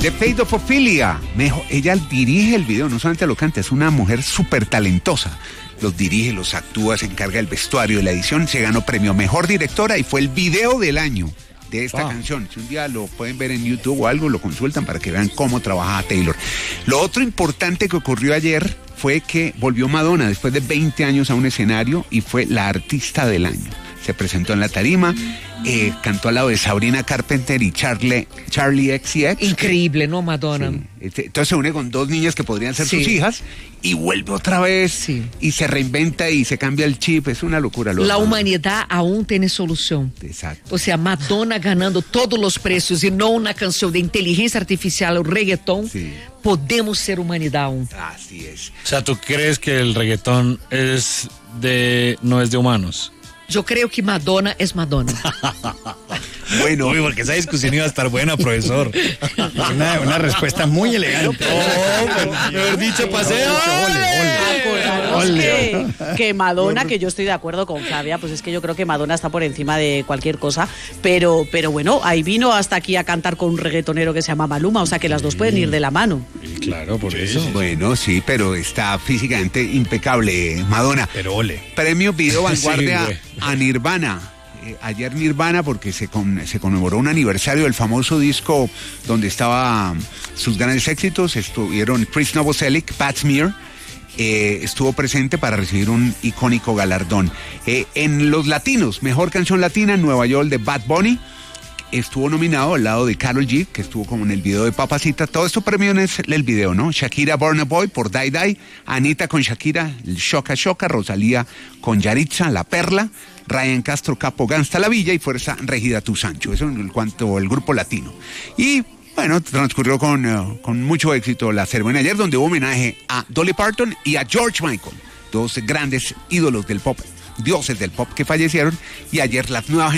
The Fate of Ophelia. Ella dirige el video, no solamente lo canta, es una mujer súper talentosa. Los dirige, los actúa, se encarga del vestuario, de la edición. Se ganó premio Mejor Directora y fue el video del año de esta canción. Si un día lo pueden ver en YouTube o algo, lo consultan para que vean cómo trabaja Taylor. Lo otro importante que ocurrió ayer fue que volvió Madonna después de 20 años a un escenario y fue la artista del año. Se presentó en la tarima, cantó al lado de Sabrina Carpenter y Charlie XCX. Increíble, ¿no, Madonna? Sí. Entonces se une con dos niñas que podrían ser sus hijas y vuelve otra vez y se reinventa y se cambia el chip. Es una locura. La humanidad aún tiene solución. Exacto. O sea, Madonna ganando todos los precios y no una canción de inteligencia artificial o reggaetón. Sí. Podemos ser humanidad aún. Así es. O sea, ¿tú crees que el reggaetón no es de humanos? Yo creo que Madonna es Madonna. Bueno, uy, porque esa discusión iba a estar buena, profesor. Una respuesta muy elegante. Mejor dicho, paseo. Que Madonna, que yo estoy de acuerdo con Flavia, pues es que yo creo que Madonna está por encima de cualquier cosa, pero bueno, ahí vino hasta aquí a cantar con un reggaetonero que se llama Maluma, o sea que las dos pueden ir de la mano. Claro, por eso. Bueno, sí, pero está físicamente impecable Madonna. Pero ole. Premio Video Vanguardia a Nirvana. Ayer Nirvana, porque se conmemoró un aniversario del famoso disco donde estaban sus grandes éxitos. Estuvieron Chris Novoselic, Pat Smear, estuvo presente para recibir un icónico galardón. En los latinos, mejor canción latina, Nueva York de Bad Bunny. Estuvo nominado al lado de Karol G, que estuvo como en el video de Papacita. Todo esto premio en el video, ¿no? Shakira, Burna Boy por Die Die, Anita con Shakira, Shoka Shoka, Rosalía con Yaritza, La Perla, Ryan Castro, Capo, Gangsta La Villa y Fuerza Regida Tu Sancho. Eso en cuanto al grupo latino. Y bueno, transcurrió con mucho éxito la ceremonia ayer, donde hubo homenaje a Dolly Parton y a George Michael, dos grandes ídolos del pop, dioses del pop que fallecieron, y ayer las nuevas